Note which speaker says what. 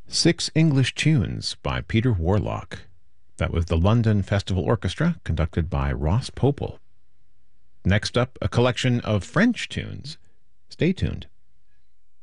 Speaker 1: Six English Tunes by Peter Warlock. That was the London Festival Orchestra, conducted by Ross Popel. Next up, a collection of French tunes. Stay tuned.